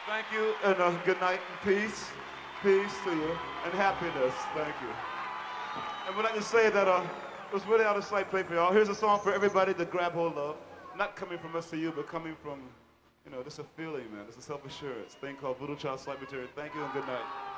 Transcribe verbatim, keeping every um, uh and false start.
Thank you, and uh, good night and peace. Peace to you, and happiness. Thank you. And we'd like to say that uh, it was really out of sight play for y'all. Here's a song for everybody to grab hold of. Not coming from us to you, but coming from, you know, just a feeling, man. It's a self-assurance thing called Voodoo Child Slight Material. Thank you and good night.